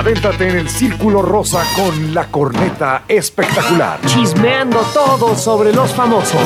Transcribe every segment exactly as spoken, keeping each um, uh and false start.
Adéntrate en el Círculo Rosa con la corneta espectacular. Chismeando todo sobre los famosos.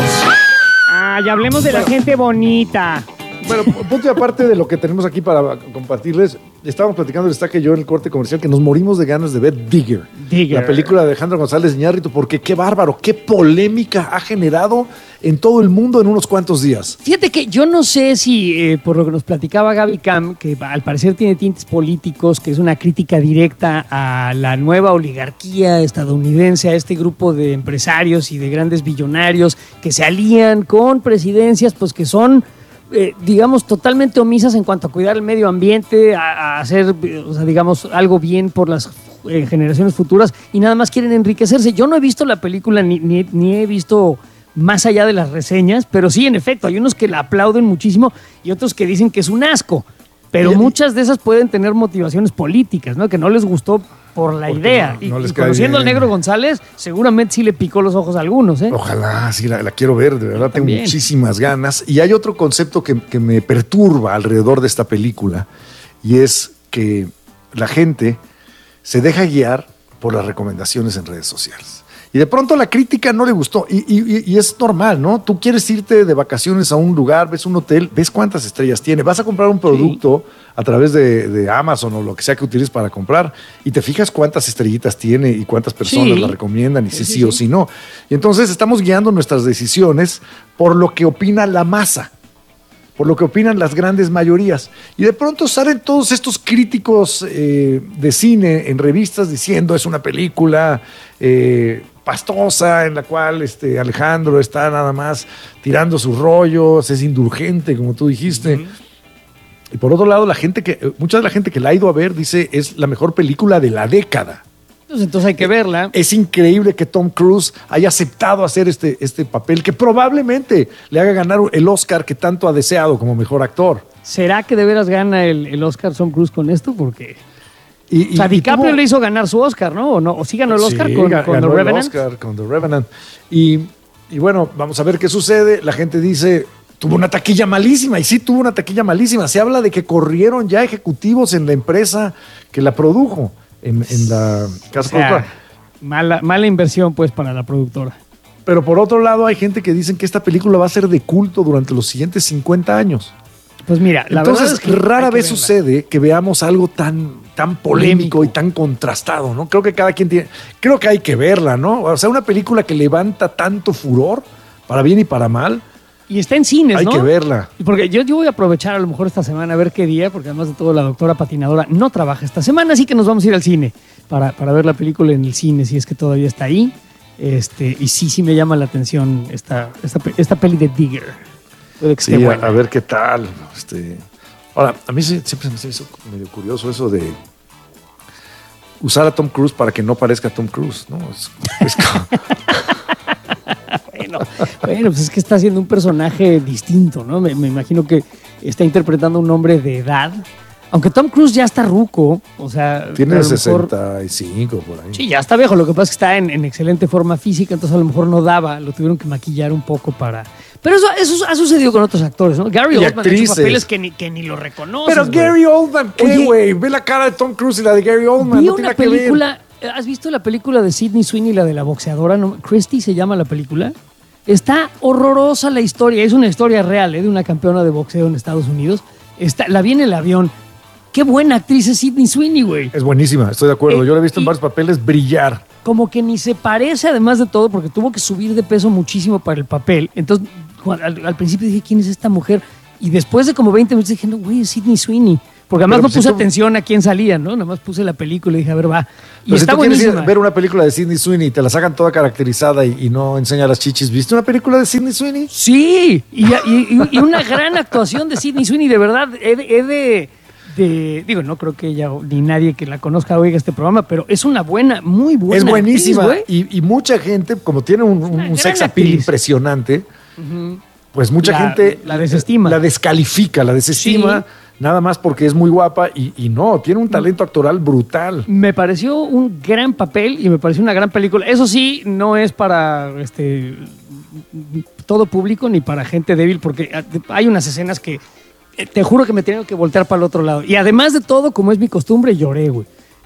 Ah, ya hablemos de la gente bonita. Bueno, punto y aparte de lo que tenemos aquí para compartirles, estábamos platicando el Estaca y yo en el corte comercial que nos morimos de ganas de ver Digger, Digger. la película de Alejandro González Iñárritu, porque qué bárbaro, qué polémica ha generado en todo el mundo en unos cuantos días. Fíjate que yo no sé si, eh, por lo que nos platicaba Gaby Cam, que al parecer tiene tintes políticos, que es una crítica directa a la nueva oligarquía estadounidense, a este grupo de empresarios y de grandes billonarios que se alían con presidencias, pues que son... Eh, digamos, totalmente omisas en cuanto a cuidar el medio ambiente, a, a hacer, o sea, digamos, algo bien por las eh, generaciones futuras y nada más quieren enriquecerse. Yo no he visto la película ni, ni, ni he visto más allá de las reseñas, pero sí, en efecto, hay unos que la aplauden muchísimo y otros que dicen que es un asco. Pero muchas de esas pueden tener motivaciones políticas, ¿no? Que no les gustó por la Porque idea. no- no y les y cae conociendo al bien. Negro González, seguramente sí le picó los ojos a algunos, ¿eh? Ojalá, sí, la, la quiero ver, de verdad tengo también. muchísimas ganas. Y hay otro concepto que, que me perturba alrededor de esta película, y es que la gente se deja guiar por las recomendaciones en redes sociales. Y de pronto la crítica no le gustó, y, y- y es normal, ¿no? Tú quieres irte de vacaciones a un lugar, ves un hotel, ves cuántas estrellas tiene, vas a comprar un producto a través de, de Amazon o lo que sea que utilices para comprar, y te fijas cuántas estrellitas tiene y cuántas personas Sí. la recomiendan, y si Sí, sí, sí, o sí. si no. Y entonces estamos guiando nuestras decisiones por lo que opina la masa, por lo que opinan las grandes mayorías. Y de pronto salen todos estos críticos eh, de cine en revistas diciendo es una película eh, pastosa en la cual este, Alejandro está nada más tirando sus rollos, es indulgente, como tú dijiste. Uh-huh. Y por otro lado, la gente que, mucha de la gente que la ha ido a ver dice es la mejor película de la década. Pues entonces hay que verla. Es increíble que Tom Cruise haya aceptado hacer este, este papel que probablemente le haga ganar el Oscar que tanto ha deseado como mejor actor. ¿Será que de veras gana el, el Oscar Tom Cruise con esto? Porque... Y, o sea, y, DiCaprio y tuvo, le hizo ganar su Oscar, ¿no? ¿O no? ¿O sí ganó el Oscar sí, con, ganó con The el Revenant? Oscar con The Revenant. Y, y bueno, vamos a ver qué sucede. La gente dice, tuvo una taquilla malísima. Y sí, tuvo una taquilla malísima. Se habla de que corrieron ya ejecutivos en la empresa que la produjo, en, en la casa O sea, productora. Mala, mala inversión, pues, para la productora. Pero por otro lado, hay gente que dicen que esta película va a ser de culto durante los siguientes cincuenta años. Pues mira, la Entonces, verdad es que rara hay que vez verla. sucede que veamos algo tan, tan polémico, polémico y tan contrastado, ¿no? Creo que cada quien tiene... Creo que hay que verla, ¿no? O sea, una película que levanta tanto furor, para bien y para mal. Y está en cines, hay ¿no? Hay que verla. Porque yo, yo voy a aprovechar a lo mejor esta semana a ver qué día, porque además de todo la doctora patinadora no trabaja esta semana, así que nos vamos a ir al cine para, para ver la película en el cine, si es que todavía está ahí. Este, y sí, sí me llama la atención esta, esta, esta peli de Digger. Puede que sí, esté a, buena. a ver qué tal. Este... Ahora, a mí sí, siempre me hizo medio curioso eso de usar a Tom Cruise para que no parezca Tom Cruise, ¿no? Es, es como... bueno, bueno, pues es que está haciendo un personaje distinto, ¿no? Me, me imagino que está interpretando un hombre de edad. Aunque Tom Cruise ya está ruco, o sea... Tiene a lo mejor- sesenta y cinco por ahí. Sí, ya está viejo. Lo que pasa es que está en, en excelente forma física, entonces a lo mejor no daba, lo tuvieron que maquillar un poco para... Pero eso, eso ha sucedido con otros actores, ¿no? Gary Y Oldman ha hecho actrices. papeles que ni, que ni lo reconoces. Pero güey. Gary Oldman, ¿qué, Oye, güey? Ve la cara de Tom Cruise y la de Gary Oldman. Vi No una tiene nada que ver. película... ¿Has visto la película de Sydney Sweeney, la de la boxeadora? ¿No? Christie se llama la película. Está horrorosa la historia. Es una historia real, ¿eh? De una campeona de boxeo en Estados Unidos. Está, la vi en el avión. Qué buena actriz es Sydney Sweeney, güey. Es buenísima, estoy de acuerdo. Eh, Yo la he visto en y- varios papeles brillar. Como que ni se parece, además de todo, porque tuvo que subir de peso muchísimo para el papel. Entonces, Juan, al, al principio dije, ¿quién es esta mujer? Y después de como veinte minutos dije, no, güey, es Sydney Sweeney. Porque además Pero no pues si puse tú- atención a quién salía, ¿no? Nada más puse la película y dije, a ver, va. Y Pero si está tú quieres ir buenísima. a ver una película de Sydney Sweeney y te la sacan toda caracterizada y, y no enseña las chichis, ¿viste una película de Sydney Sweeney? Sí, y, y- y una gran actuación de Sydney Sweeney, de verdad, he de, he de- de- digo, no creo que ella ni nadie que la conozca oiga este programa, pero es una buena, muy buena. Es buenísima. actriz, güey. y, y mucha gente, como tiene un, un- una un gran sex appeal actriz. impresionante, pues mucha La- gente la desestima. La descalifica, la desestima, Sí. nada más porque es muy guapa y, y no, tiene un talento actoral brutal. Me pareció un gran papel y me pareció una gran película. Eso sí, no es para este todo público ni para gente débil, porque hay unas escenas que eh, te juro que me tenían que voltear para el otro lado. Y además de todo, como es mi costumbre, lloré, güey.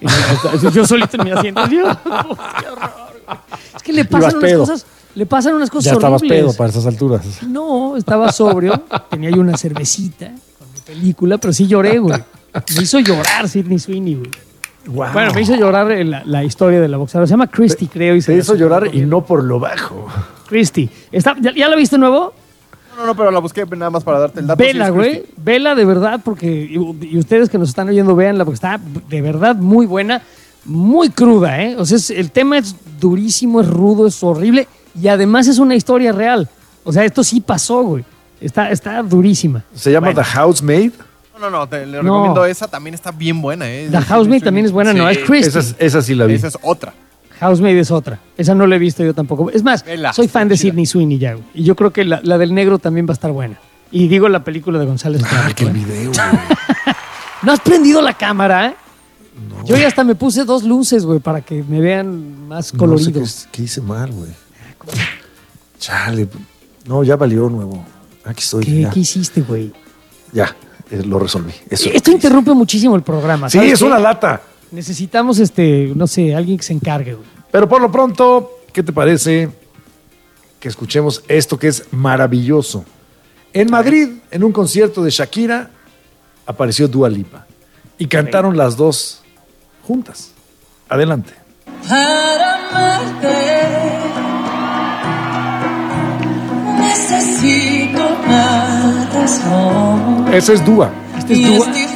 Yo solito en mi asiento. Dios, qué horror, güey. Es que le Ibas pasan unas pedo. cosas, le pasan unas cosas Ya estabas horribles. pedo para esas alturas. No, estaba sobrio, tenía yo una cervecita con mi película, pero sí lloré, güey. Me hizo llorar Sydney Sweeney, güey. Wow. Bueno, me hizo llorar la, la historia de la boxeadora. Se llama Christy, creo. Y Se la hizo llorar y recomiendo. no por lo bajo. Christy. Está, ¿ya, ¿Ya la viste nuevo? No, no, no, pero la busqué nada más para darte el dato. Vela, Sí, es güey. Christy. Vela de verdad, porque. Y, y ustedes que nos están oyendo, véanla, porque está de verdad muy buena, muy cruda, ¿eh? O sea, es- el tema es durísimo, es rudo, es horrible. Y además es una historia real. O sea, esto sí pasó, güey. Está, está durísima. Se llama Bueno. The Housemaid. No, no, no, te le No. recomiendo esa, también está bien buena. ¿eh? The Housemaid también es buena, no, es Christy. Esa, es- esa sí la vi. Esa es otra. Housemaid es otra. Esa no la he visto yo tampoco. Es más, Vela, soy fan de chida. Sydney Sweeney ya, güey. Y yo creo que la, la del negro también va a estar buena. Y digo la película de González Ah, Iñárritu, que el ¿eh? video, güey. ¿No has prendido la cámara? ¿Eh? Yo ya hasta me puse dos luces, güey, para que me vean más No colorido. sé qué, qué hice mal, güey. Chale. No, ya valió nuevo. Aquí estoy. ¿Qué, ya, qué hiciste, güey? ya, eh, lo resolví. Eso Esto interrumpe muchísimo el programa. Sí, ¿sabes es qué? una lata. Necesitamos, este, no sé, alguien que se encargue, güey. Pero por lo pronto, ¿qué te parece que escuchemos esto que es maravilloso? En Madrid, en un concierto de Shakira, apareció Dua Lipa y cantaron las dos juntas. Adelante. Para amarte necesito una razón. Esa es Dua. Este es Y Dua. es